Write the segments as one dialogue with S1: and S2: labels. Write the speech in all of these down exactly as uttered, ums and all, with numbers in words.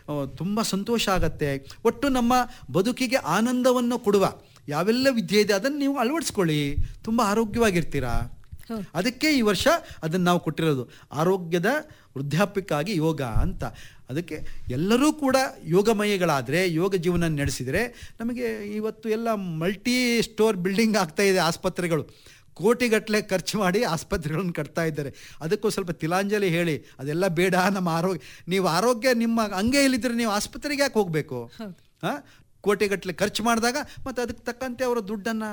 S1: ತುಂಬ ಸಂತೋಷ ಆಗತ್ತೆ. ಒಟ್ಟು ನಮ್ಮ ಬದುಕಿಗೆ ಆನಂದವನ್ನು ಕೊಡುವ ಯಾವೆಲ್ಲ ವಿದ್ಯೆ ಇದೆ ಅದನ್ನು ನೀವು ಅಳವಡಿಸ್ಕೊಳ್ಳಿ, ತುಂಬ ಆರೋಗ್ಯವಾಗಿರ್ತೀರಾ. ಅದಕ್ಕೆ ಈ ವರ್ಷ ಅದನ್ನು ನಾವು ಕೊಟ್ಟಿರೋದು, ಆರೋಗ್ಯದ ವೃದ್ಧಾಪ್ಯಕ್ಕಾಗಿ ಯೋಗ ಅಂತ. ಅದಕ್ಕೆ ಎಲ್ಲರೂ ಕೂಡ ಯೋಗಮಯಗಳಾದರೆ, ಯೋಗ ಜೀವನ ನಡೆಸಿದರೆ ನಮಗೆ ಇವತ್ತು ಎಲ್ಲ ಮಲ್ಟಿ ಸ್ಟೋರ್ ಬಿಲ್ಡಿಂಗ್ ಆಗ್ತಾ ಇದೆ. ಆಸ್ಪತ್ರೆಗಳು ಕೋಟಿಗಟ್ಟಲೆ ಖರ್ಚು ಮಾಡಿ ಆಸ್ಪತ್ರೆಗಳನ್ನು ಕಟ್ತಾ ಇದ್ದಾರೆ. ಅದಕ್ಕೂ ಸ್ವಲ್ಪ ತಿಲಾಂಜಲಿ ಹೇಳಿ, ಅದೆಲ್ಲ ಬೇಡ. ನಮ್ಮ ಆರೋಗ್ಯ, ನೀವು ಆರೋಗ್ಯ ನಿಮ್ಮ ಹಂಗೆ ಇಲ್ಲಿದ್ರೆ ನೀವು ಆಸ್ಪತ್ರೆಗೆ ಯಾಕೆ ಹೋಗಬೇಕು? ಹಾಂ, ಕೋಟಿಗಟ್ಟಲೆ ಖರ್ಚು ಮಾಡಿದಾಗ ಮತ್ತು ಅದಕ್ಕೆ ತಕ್ಕಂತೆ ಅವರು ದುಡ್ಡನ್ನು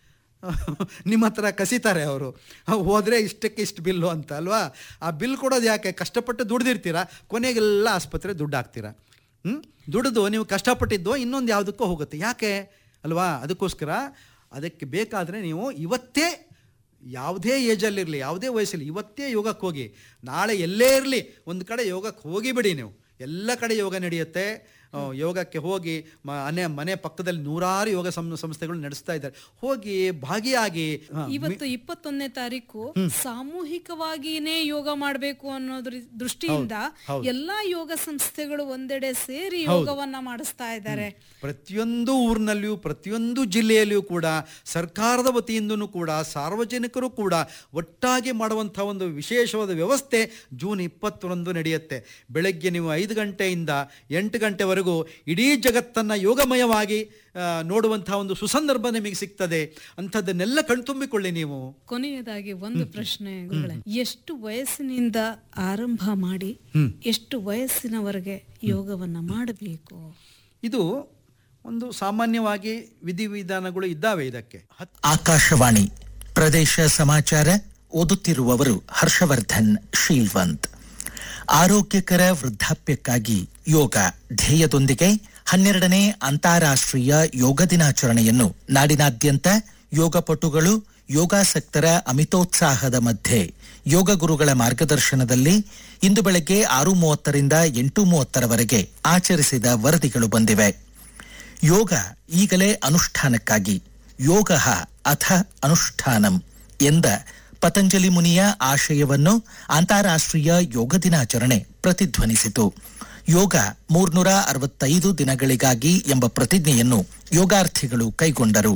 S1: ನಿಮ್ಮ ಹತ್ರ ಕಸಿತಾರೆ. ಅವರು ಹೋದರೆ ಇಷ್ಟಕ್ಕೆ ಇಷ್ಟು ಬಿಲ್ಲು ಅಂತ ಅಲ್ವಾ? ಆ ಬಿಲ್ ಕೊಡೋದು ಯಾಕೆ? ಕಷ್ಟಪಟ್ಟು ದುಡ್ದಿರ್ತೀರ, ಕೊನೆಗೆಲ್ಲ ಆಸ್ಪತ್ರೆ ದುಡ್ಡು ಹಾಕ್ತೀರ. ಹ್ಞೂ ದುಡ್ದು ನೀವು ಕಷ್ಟಪಟ್ಟಿದ್ದು ಇನ್ನೊಂದು ಯಾವುದಕ್ಕೂ ಹೋಗುತ್ತೆ, ಯಾಕೆ ಅಲ್ವಾ? ಅದಕ್ಕೋಸ್ಕರ ಅದಕ್ಕೆ ಬೇಕಾದರೆ ನೀವು ಇವತ್ತೇ, ಯಾವುದೇ ಏಜಲ್ಲಿರಲಿ, ಯಾವುದೇ ವಯಸ್ಸಲ್ಲಿ, ಇವತ್ತೇ ಯೋಗಕ್ಕೆ ಹೋಗಿ. ನಾಳೆ ಎಲ್ಲೇ ಇರಲಿ ಒಂದು ಕಡೆ ಯೋಗಕ್ಕೆ ಹೋಗಿಬಿಡಿ. ನೀವು ಎಲ್ಲ ಕಡೆ ಯೋಗ ನಡೆಯುತ್ತೆ. ಯೋಗಕ್ಕೆ ಹೋಗಿ ಮನೆ ಮನೆ ಪಕ್ಕದಲ್ಲಿ ನೂರಾರು ಯೋಗ ಸಂಸ್ಥೆಗಳು ನಡೆಸ್ತಾ ಇದ್ದಾರೆ. ಹೋಗಿ ಭಾಗಿಯಾಗಿ.
S2: ಇವತ್ತು ಇಪ್ಪತ್ತೊಂದನೇ ತಾರೀಕು ಸಾಮೂಹಿಕವಾಗಿನೇ ಯೋಗ ಮಾಡಬೇಕು ಅನ್ನೋದ್ರ ದೃಷ್ಟಿಯಿಂದ ಎಲ್ಲಾ ಯೋಗ ಸಂಸ್ಥೆಗಳು ಒಂದೆಡೆ ಸೇರಿ ಯೋಗವನ್ನ ಮಾಡಿಸ್ತಾ ಇದ್ದಾರೆ.
S1: ಪ್ರತಿಯೊಂದು ಊರಿನಲ್ಲಿಯೂ ಪ್ರತಿಯೊಂದು ಜಿಲ್ಲೆಯಲ್ಲಿಯೂ ಕೂಡ ಸರ್ಕಾರದ ವತಿಯಿಂದನೂ ಕೂಡ ಸಾರ್ವಜನಿಕರು ಕೂಡ ಒಟ್ಟಾಗಿ ಮಾಡುವಂಥ ಒಂದು ವಿಶೇಷವಾದ ವ್ಯವಸ್ಥೆ ಜೂನ್ ಇಪ್ಪತ್ತೊಂದು ನಡೆಯುತ್ತೆ. ಬೆಳಗ್ಗೆ ನೀವು ಐದು ಗಂಟೆಯಿಂದ ಎಂಟು ಗಂಟೆವರೆಗೂ ಇಡೀ ಜಗತ್ತನ್ನು ಯೋಗಮಯವಾಗಿ ನೋಡುವಂತಹ ಒಂದು ಸುಸಂದರ್ಭ ನಿಮಗೆ ಸಿಗ್ತದೆ. ಅಂಥದ್ದನ್ನೆಲ್ಲ ಕಣ್ತುಂಬಿಕೊಳ್ಳಿ ನೀವು.
S2: ಕೊನೆಯದಾಗಿ ಒಂದು ಪ್ರಶ್ನೆ, ಎಷ್ಟು ವಯಸ್ಸಿನಿಂದ ಆರಂಭ ಮಾಡಿ ಎಷ್ಟು ವಯಸ್ಸಿನವರೆಗೆ ಯೋಗವನ್ನ ಮಾಡಬೇಕು?
S1: ಇದು ಒಂದು ಸಾಮಾನ್ಯವಾಗಿ ವಿಧಿವಿಧಾನಗಳು ಇದ್ದಾವೆ ಇದಕ್ಕೆ.
S3: ಆಕಾಶವಾಣಿ ಪ್ರದೇಶ ಸಮಾಚಾರ ಓದುತ್ತಿರುವವರು ಹರ್ಷವರ್ಧನ್ ಶೀಲ್ವಂತ್. ಆರೋಗ್ಯಕರ ವೃದ್ಧಾಪ್ಯಕ್ಕಾಗಿ ಯೋಗ ಧ್ಯೇಯದೊಂದಿಗೆ ಹನ್ನೆರಡನೇ ಅಂತಾರಾಷ್ಟ್ರೀಯ ಯೋಗ ದಿನಾಚರಣೆಯನ್ನು ನಾಡಿನಾದ್ಯಂತ ಯೋಗಪಟುಗಳು, ಯೋಗಾಸಕ್ತರ ಅಮಿತೋತ್ಸಾಹದ ಮಧ್ಯೆ ಯೋಗ ಗುರುಗಳ ಮಾರ್ಗದರ್ಶನದಲ್ಲಿ ಇಂದು ಬೆಳಗ್ಗೆ ಆರು ಮೂವತ್ತರಿಂದ ಎಂಟು ಮೂವತ್ತರವರೆಗೆ ಆಚರಿಸಿದ ವರದಿಗಳು ಬಂದಿವೆ. ಯೋಗ ಈಗಲೇ ಅನುಷ್ಠಾನಕ್ಕಾಗಿ, ಯೋಗ ಅಥ ಅನುಷ್ಠಾನಂ ಎಂದ ಪತಂಜಲಿ ಮುನಿಯ ಆಶಯವನ್ನು ಅಂತಾರಾಷ್ಟ್ರೀಯ ಯೋಗ ದಿನಾಚರಣೆ ಪ್ರತಿಧ್ವನಿಸಿತು. ಯೋಗ ಮೂರ್ನೂರ ಅರವತ್ತೈದು ದಿನಗಳಿಗಾಗಿ ಎಂಬ ಪ್ರತಿಜ್ಞೆಯನ್ನು ಯೋಗಾರ್ಥಿಗಳು ಕೈಗೊಂಡರು.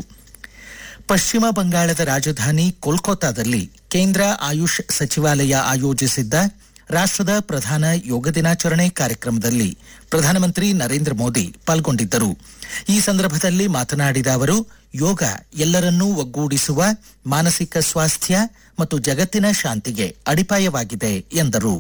S3: ಪಶ್ಚಿಮ ಬಂಗಾಳದ ರಾಜಧಾನಿ ಕೋಲ್ಕತ್ತಾದಲ್ಲಿ ಕೇಂದ್ರ ಆಯುಷ್ ಸಚಿವಾಲಯ ಆಯೋಜಿಸಿದ್ದ ರಾಷ್ಟ್ರದ ಪ್ರಧಾನ ಯೋಗ ದಿನಾಚರಣೆ ಕಾರ್ಯಕ್ರಮದಲ್ಲಿ ಪ್ರಧಾನಮಂತ್ರಿ ನರೇಂದ್ರ ಮೋದಿ ಪಾಲ್ಗೊಂಡಿದ್ದರು. ಈ ಸಂದರ್ಭದಲ್ಲಿ ಮಾತನಾಡಿದ ಅವರು, ಯೋಗ ಎಲ್ಲರನ್ನೂ ಒಗ್ಗೂಡಿಸುವ ಮಾನಸಿಕ ಸ್ವಾಸ್ಥ್ಯ ಮತ್ತು ಜಗತ್ತಿನ ಶಾಂತಿಗೆ ಅಡಿಪಾಯವಾಗಿದೆ ಎಂದರು.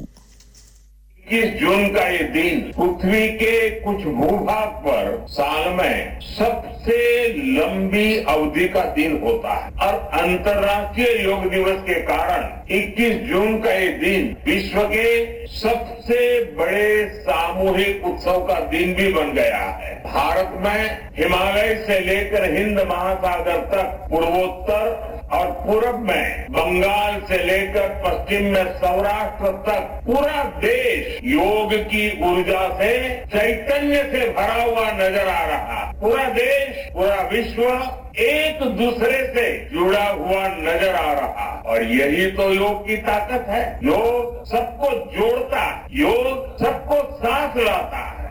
S4: इक्कीस जून का ये दिन पृथ्वी के कुछ भूभाग पर साल में सबसे लंबी अवधि का दिन होता है और अंतर्राष्ट्रीय योग दिवस के कारण इक्कीस जून का ये दिन विश्व के सबसे बड़े सामूहिक उत्सव का दिन भी बन गया है. भारत में हिमालय से लेकर हिंद महासागर तक, पूर्वोत्तर और पूरब में बंगाल से लेकर पश्चिम में सौराष्ट्र तक पूरा देश योग की ऊर्जा से, चैतन्य से भरा हुआ नजर आ रहा. पूरा देश, पूरा विश्व एक दूसरे से जुड़ा हुआ नजर आ रहा. और यही तो योग की ताकत है. योग सबको जोड़ता है, योग सबको साथ लाता है.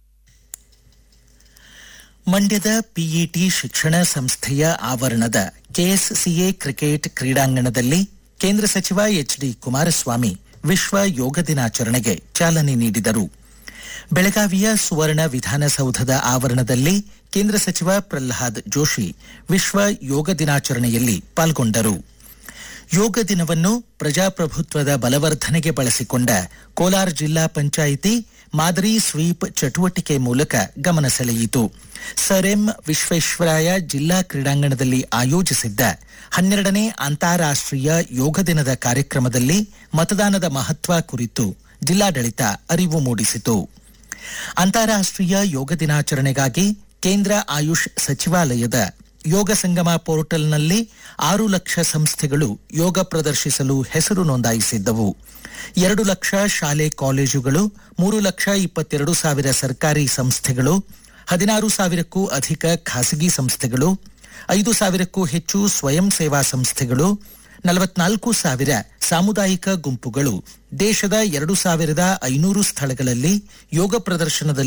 S3: ಮಂಡ್ಯದ ಪಿಇಟಿ ಶಿಕ್ಷಣ ಸಂಸ್ಥೆಯ ಆವರಣದ ಕೆಎಸ್ಸಿಎ ಕ್ರಿಕೆಟ್ ಕ್ರೀಡಾಂಗಣದಲ್ಲಿ ಕೇಂದ್ರ ಸಚಿವ ಎಚ್ ಡಿ ಕುಮಾರಸ್ವಾಮಿ ವಿಶ್ವ ಯೋಗ ದಿನಾಚರಣೆಗೆ ಚಾಲನೆ ನೀಡಿದರು. ಬೆಳಗಾವಿಯ ಸುವರ್ಣ ವಿಧಾನಸೌಧದ ಆವರಣದಲ್ಲಿ ಕೇಂದ್ರ ಸಚಿವ ಪ್ರಹ್ಲಾದ್ ಜೋಶಿ ವಿಶ್ವ ಯೋಗ ದಿನಾಚರಣೆಯಲ್ಲಿ ಪಾಲ್ಗೊಂಡರು. ಯೋಗ ದಿನವನ್ನು ಪ್ರಜಾಪ್ರಭುತ್ವದ ಬಲವರ್ಧನೆಗೆ ಬಳಸಿಕೊಂಡ ಕೋಲಾರ ಜಿಲ್ಲಾ ಪಂಚಾಯಿತಿ ಮಾದರಿ ಸ್ವೀಪ್ ಚಟುವಟಿಕೆ ಮೂಲಕ ಗಮನ ಸೆಳೆಯಿತು. ಸರ್ ಎಂ ವಿಶ್ವೇಶ್ವರಾಯ ಜಿಲ್ಲಾ ಕ್ರೀಡಾಂಗಣದಲ್ಲಿ ಆಯೋಜಿಸಿದ್ದ ಹನ್ನೆರಡನೇ ಅಂತಾರಾಷ್ಟ್ರೀಯ ಯೋಗ ದಿನದ ಕಾರ್ಯಕ್ರಮದಲ್ಲಿ ಮತದಾನದ ಮಹತ್ವ ಕುರಿತು ಜಿಲ್ಲಾಡಳಿತ ಅರಿವು ಮೂಡಿಸಿತು. ಅಂತಾರಾಷ್ಟ್ರೀಯ ಯೋಗ ದಿನಾಚರಣೆಗಾಗಿ ಕೇಂದ್ರ ಆಯುಷ್ ಸಚಿವಾಲಯದ ಯೋಗ ಸಂಗಮ ಪೋರ್ಟಲ್ನಲ್ಲಿ ಆರು ಲಕ್ಷ ಸಂಸ್ಥೆಗಳು ಯೋಗ ಪ್ರದರ್ಶಿಸಲು ಹೆಸರು ನೋಂದಾಯಿಸಿದ್ದವು. ಎರಡು ಲಕ್ಷ ಶಾಲೆ ಕಾಲೇಜುಗಳು, ಮೂರು ಲಕ್ಷ ಇಪ್ಪತ್ತೆರಡು ಸಾವಿರ ಸರ್ಕಾರಿ ಸಂಸ್ಥೆಗಳು, ಹದಿನಾರು ಸಾವಿರಕ್ಕೂ ಅಧಿಕ ಖಾಸಗಿ ಸಂಸ್ಥೆಗಳು, ಐದು ಸಾವಿರಕ್ಕೂ ಹೆಚ್ಚು ಸ್ವಯಂ ಸೇವಾ ಸಂಸ್ಥೆಗಳು, ನಲವತ್ನಾಲ್ಕು ಸಾವಿರ ಸಾಮುದಾಯಿಕ ಗುಂಪುಗಳು ದೇಶದ ಎರಡು ಸಾವಿರದ ಐನೂರು ಸ್ಥಳಗಳಲ್ಲಿ ಯೋಗ ಪ್ರದರ್ಶನದಲ್ಲಿ